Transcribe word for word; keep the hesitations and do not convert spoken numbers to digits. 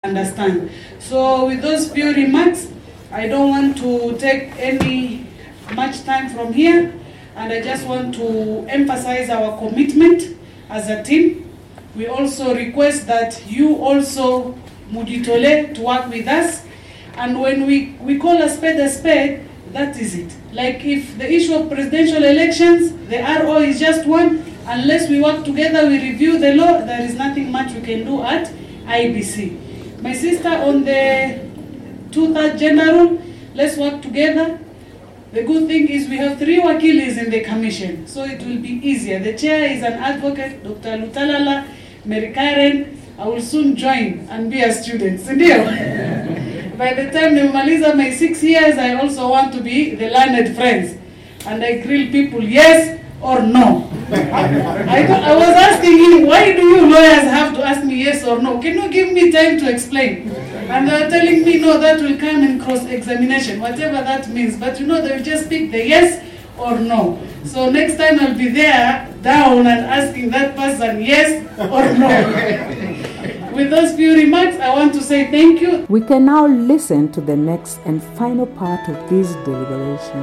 understand. So with those few remarks, I don't want to take any much time from here, and I just want to emphasize our commitment as a team. We also request that you also mujitole to work with us, and when we, we call a spade a spade, that is it. Like if the issue of presidential elections, the R O is just one, unless we work together, we review the law, there is nothing much we can do at I B C. My sister, on the two-third gender rule, let's work together. The good thing is we have three wakilis in the commission, so it will be easier. The chair is an advocate, Doctor Lutalala, Mary Karen. I will soon join and be a student. By the time nimemaliza my six years, I also want to be the learned friends. And I grill people, yes or no. I, I was asking him, why do you lawyers have to ask me yes or no? Can you give me time to explain? And they are telling me, no, that will come in cross-examination, whatever that means. But you know, they will just pick the yes or no. So next time I'll be there, down and asking that person yes or no. With those few remarks, I want to say thank you. We can now listen to the next and final part of this deliberation.